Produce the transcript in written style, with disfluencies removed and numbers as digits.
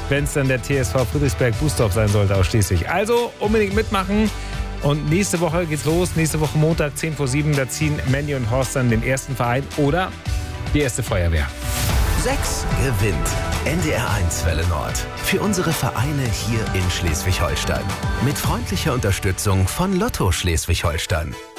wenn es dann der TSV Friedrichsberg-Bußdorf sein sollte aus Schleswig. Also unbedingt mitmachen. Und nächste Woche geht's los. Nächste Woche Montag, 10 vor 7. Da ziehen Manny und Horst dann den ersten Verein oder die erste Feuerwehr. 6 gewinnt. NDR 1 Welle Nord. Für unsere Vereine hier in Schleswig-Holstein. Mit freundlicher Unterstützung von Lotto Schleswig-Holstein.